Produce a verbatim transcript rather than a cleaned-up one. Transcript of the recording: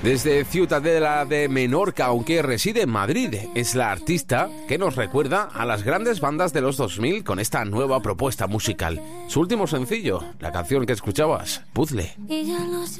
Desde Ciutadella de Menorca, aunque reside en Madrid, es la artista que nos recuerda a las grandes bandas de los dos mil con esta nueva propuesta musical. Su último sencillo, la canción que escuchabas, Puzzle. Y ya no sé